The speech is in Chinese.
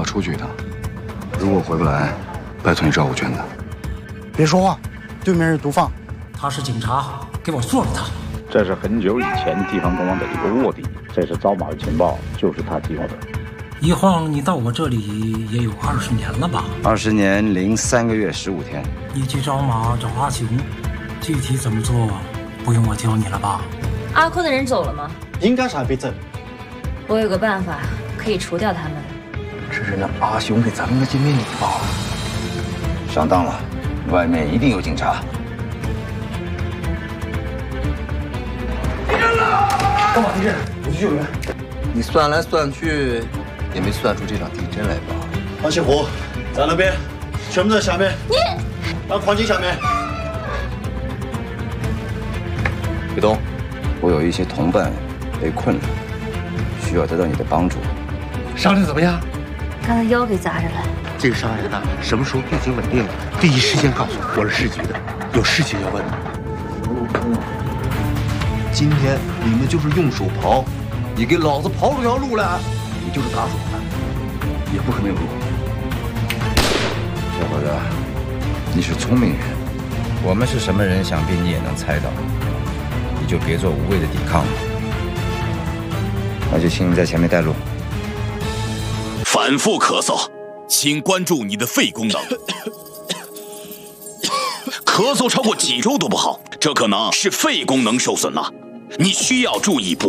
出去一趟，如果回不来，拜托你照顾娟子。 别说话，对面是毒贩， 他是警察，给我做了他。 这是很久以前地方公安的一个卧底，这是找马的情报，就是他提供的。 一晃你到我这里也有20年了吧 ？20年03个月15天。 你去找马找阿雄，具体怎么做，不用我教你了吧？ 阿坤的人走了吗？ 应该是还没走。 我有个办法可以除掉他们。 这是那阿雄给咱们的见面礼吧？ 上当了，外面一定有警察。 地震了！干嘛地震？我去救援。 你算来算去，也没算出这场地震来吧？ 放起火，在那边，全部在下面。你，到矿井下面。 别动，我有一些同伴被困了，需要得到你的帮助。 伤势怎么样？ 刚才腰给砸着了。 这个伤员呢，什么时候病情稳定了，第一时间告诉我，我是市局的，有事情要问你。今天你们就是用手刨，你给老子刨出条路来，你就是打手，也不可能有路。 小伙子，你是聪明人，我们是什么人，想必你也能猜到，你就别做无谓的抵抗了。那就请你在前面带路。 反复咳嗽，请关注你的肺功能。咳嗽超过几周都不好，这可能是肺功能受损了，你需要注意补。